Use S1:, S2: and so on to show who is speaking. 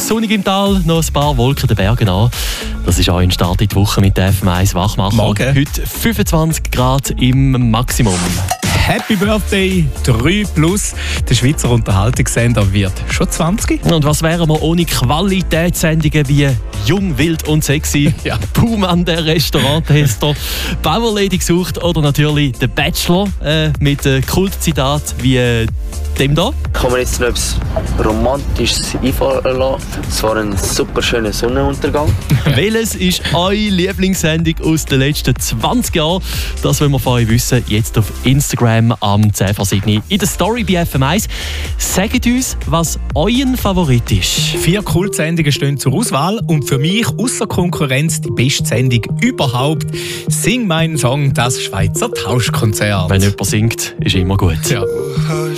S1: sonnig im Tal, noch ein paar Wolken den Bergen an. Das ist auch ein Start in die Woche mit der FM1 Wachmacher.
S2: Morgen.
S1: Heute 25 Grad im Maximum.
S2: Happy Birthday 3+. Der Schweizer Unterhaltungssender wird schon 20.
S1: Und was wären wir ohne Qualitätssendungen wie Jung, Wild und Sexy,
S2: Ja.
S1: Baumann, der Restauranttester, Bauerlady gesucht oder natürlich der Bachelor mit Kultzitat wie dem da.
S3: Kann man jetzt noch etwas Romantisches einfallen lassen? Es war ein super schöner Sonnenuntergang.
S1: Welches ist eure Lieblingssendung aus den letzten 20 Jahren? Das wollen wir von euch wissen. Jetzt auf Instagram am 10 vor 7 in der Story bei FM1. Sagt uns, was euer Favorit ist.
S2: 4 Kultsendungen stehen zur Auswahl und für mich außer Konkurrenz die beste Sendung überhaupt. Sing meinen Song, das Schweizer Tauschkonzert.
S1: Wenn jemand singt, ist immer gut.
S2: Ja.